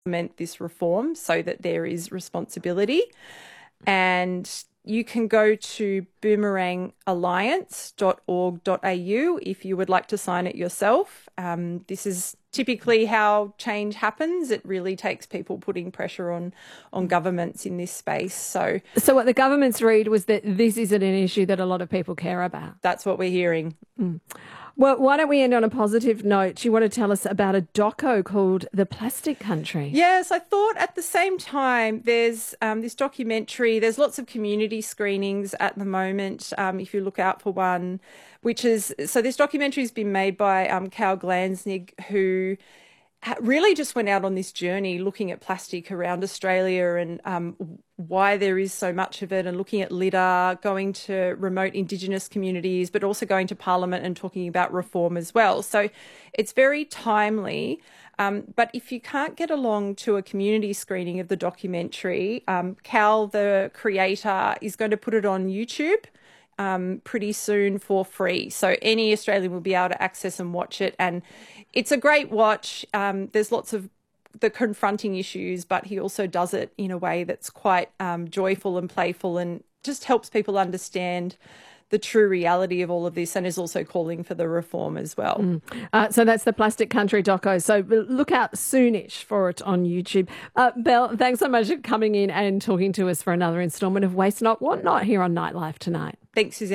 implement this reform so that there is responsibility. And you can go to boomerangalliance.org.au if you would like to sign it yourself. This is typically how change happens. It really takes people putting pressure on governments in this space. So what the government's read was that this isn't an issue that a lot of people care about. That's what we're hearing. Well, why don't we end on a positive note? You want to tell us about a doco called The Plastic Country? Yes, I thought at the same time there's this documentary. There's lots of community screenings at the moment, if you look out for one, so this documentary has been made by Cal Glansnig, who really just went out on this journey looking at plastic around Australia and why there is so much of it, and looking at litter, going to remote Indigenous communities, but also going to Parliament and talking about reform as well. So it's very timely. But if you can't get along to a community screening of the documentary, Cal, the creator, is going to put it on YouTube pretty soon for free. So any Australian will be able to access and watch it. And it's a great watch. There's lots of the confronting issues, but he also does it in a way that's quite joyful and playful, and just helps people understand the true reality of all of this, and is also calling for the reform as well. So that's the Plastic Country doco. So look out soonish for it on YouTube. Belle, thanks so much for coming in and talking to us for another instalment of Waste Not, Want Not here on Nightlife tonight. Thanks, Suzanne.